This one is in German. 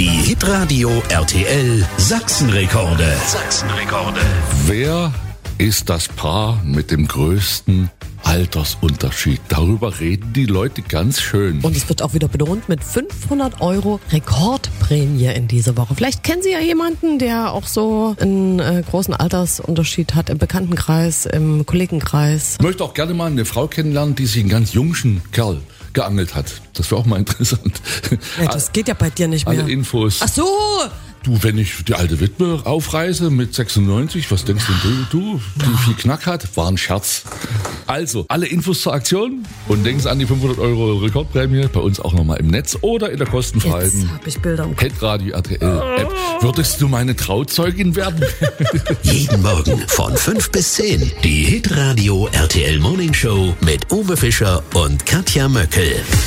Die Hitradio RTL Sachsenrekorde. Wer ist das Paar mit dem größten Altersunterschied? Darüber reden die Leute ganz schön. Und es wird auch wieder belohnt mit 500 € Rekordprämie in dieser Woche. Vielleicht kennen Sie ja jemanden, der auch so einen großen Altersunterschied hat im Bekanntenkreis, im Kollegenkreis. Ich möchte auch gerne mal eine Frau kennenlernen, die sich einen ganz jungen Kerl geangelt hat. Das wäre auch mal interessant. Ja, das geht ja bei dir nicht mehr. Alle Infos. Ach so! Du, wenn ich die alte Witwe aufreiße mit 96, was denkst denn du, die viel Knack hat? War ein Scherz. Also, alle Infos zur Aktion und denken Sie an die 500 € Rekordprämie, bei uns auch nochmal im Netz oder in der kostenfreien Jetzt hab ich Bilder im Kopf. Hitradio RTL App. Würdest du meine Trauzeugin werden? Jeden Morgen von 5 bis 10. Die Hitradio RTL Morning Show mit Uwe Fischer und Katja Möckel.